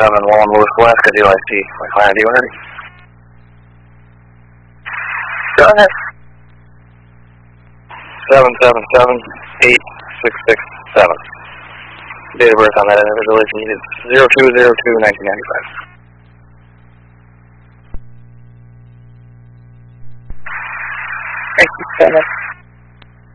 Wallen Lewis, Alaska, DLIC, Client ID, ready. Go ahead. 777-8667. Date of birth on that individual is needed 02/02/1995. Thank you, Dennis.